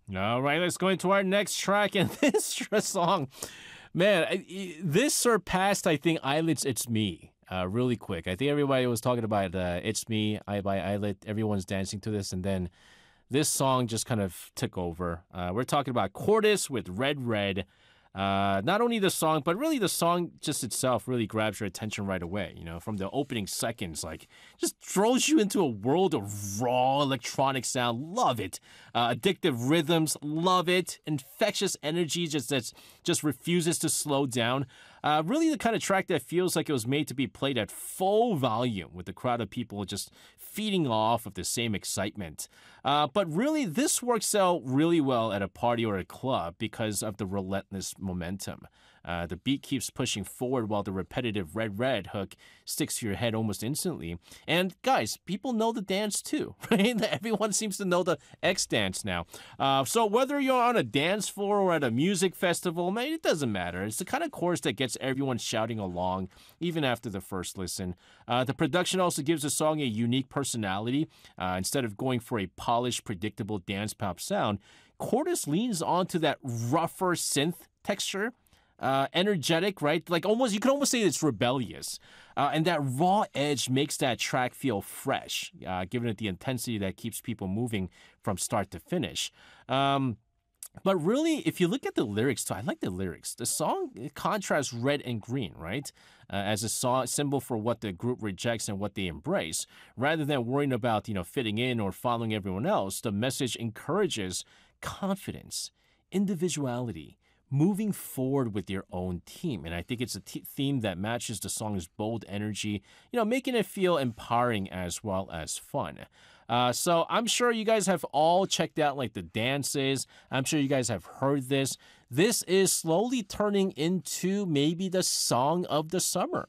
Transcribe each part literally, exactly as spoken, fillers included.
All right, let's go into our next track. And this song, man, I- this surpassed, I think, Eyelid's It's Me uh, really quick. I think everybody was talking about uh, It's Me, I by Eyelid. Everyone's dancing to this. And then this song just kind of took over. Uh, we're talking about Cordis with Red Red. Uh, not only the song, but really the song just itself really grabs your attention right away. You know, from the opening seconds, like just throws you into a world of raw electronic sound. Love it. Uh, addictive rhythms. Love it. Infectious energy just that's just refuses to slow down. Uh, really the kind of track that feels like it was made to be played at full volume with the crowd of people just feeding off of the same excitement. Uh, but really, this works out really well at a party or a club because of the relentless momentum. Uh, the beat keeps pushing forward while the repetitive red red hook sticks to your head almost instantly. And guys, people know the dance too, right? Everyone seems to know the X dance now. Uh, so whether you're on a dance floor or at a music festival, man, it doesn't matter. It's the kind of chorus that gets everyone shouting along, even after the first listen. Uh, the production also gives the song a unique personality. Uh, instead of going for a polished, predictable dance pop sound, Cordis leans onto that rougher synth texture. Uh, energetic, right? Like almost, you can almost say it's rebellious. Uh, and that raw edge makes that track feel fresh, uh, giving it the intensity that keeps people moving from start to finish. Um, but really, if you look at the lyrics too, I like the lyrics. The song it contrasts red and green, right? Uh, as a song, symbol for what the group rejects and what they embrace. Rather than worrying about, you know, fitting in or following everyone else, the message encourages confidence, individuality, moving forward with your own team. And I think it's a t- theme that matches the song's bold energy, you know, making it feel empowering as well as fun. Uh, so I'm sure you guys have all checked out like the dances. I'm sure you guys have heard this. This is slowly turning into maybe the song of the summer.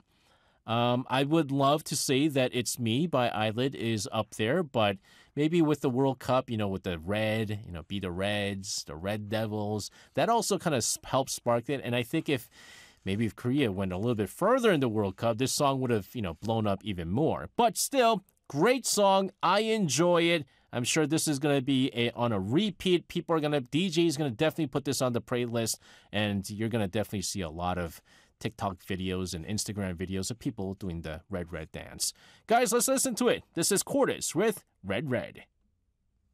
Um, I would love to say that It's Me by Eyelid is up there, but maybe with the World Cup, you know, with the red, you know, Be the Reds, the Red Devils, that also kind of helped spark it. And I think if maybe if Korea went a little bit further in the World Cup, this song would have, you know, blown up even more. But still, great song. I enjoy it. I'm sure this is going to be a, on a repeat. People are going to, D J is going to definitely put this on the playlist, and you're going to definitely see a lot of TikTok videos and Instagram videos of people doing the red red dance. Guys, let's listen to it. This is Cordis with Red Red.